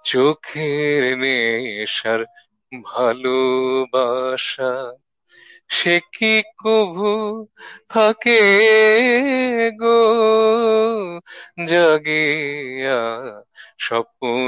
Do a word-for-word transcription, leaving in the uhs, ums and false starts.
চোখের নেশার ভালোবাসা সে কি কভু থাকে গো, জাগিয়া স্বপ্ন